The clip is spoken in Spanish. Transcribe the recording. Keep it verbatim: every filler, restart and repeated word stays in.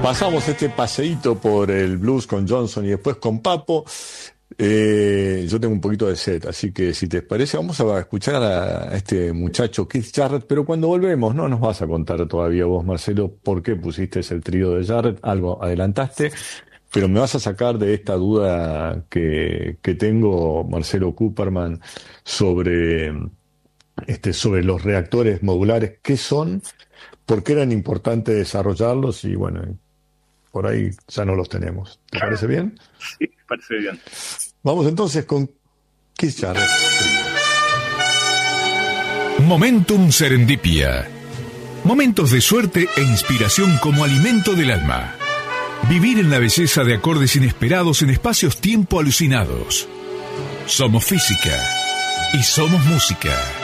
Pasamos este paseíto por el blues con Johnson y después con Papo. Eh, yo tengo un poquito de sed, así que si te parece vamos a escuchar a, a este muchacho Keith Jarrett, pero cuando volvemos no nos vas a contar todavía vos, Marcelo, por qué pusiste el trío de Jarrett, algo adelantaste, pero me vas a sacar de esta duda que, que tengo, Marcelo Cooperman, sobre, este, sobre los reactores modulares, qué son, por qué eran importantes desarrollarlos y bueno, por ahí ya no los tenemos. ¿Te parece bien? Sí, me parece bien. Vamos entonces con Keith Jarrett. Momentum Serendipia. Momentos de suerte e inspiración como alimento del alma. Vivir en la belleza de acordes inesperados en espacios-tiempo alucinados. Somos física y somos música.